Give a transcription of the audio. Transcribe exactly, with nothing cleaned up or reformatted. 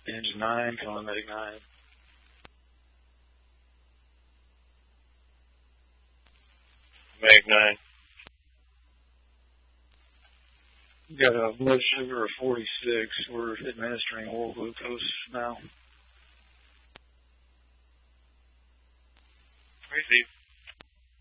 Engine nine, calling medic nine. Medic nine. We got a blood sugar of forty-six. We're administering oral glucose now. Receive.